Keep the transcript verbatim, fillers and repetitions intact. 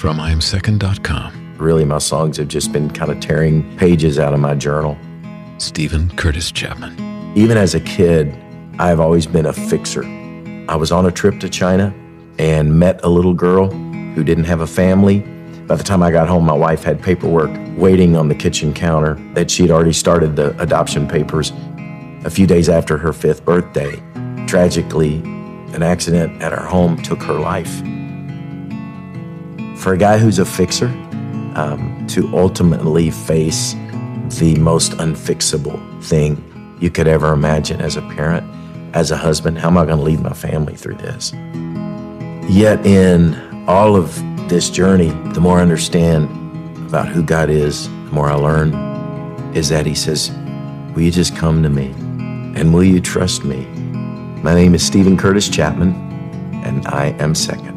from I am second dot com. Really, my songs have just been kind of tearing pages out of my journal. Stephen Curtis Chapman. Even as a kid, I've always been a fixer. I was on a trip to China and met a little girl who didn't have a family. By the time I got home, my wife had paperwork waiting on the kitchen counter that she'd already started the adoption papers. A few days after her fifth birthday, tragically, an accident at our home took her life. For a guy who's a fixer, um, to ultimately face the most unfixable thing you could ever imagine as a parent, as a husband, how am I going to lead my family through this? Yet in all of this journey, the more I understand about who God is, the more I learn is that he says, will you just come to me and will you trust me? My name is Stephen Curtis Chapman and I am second.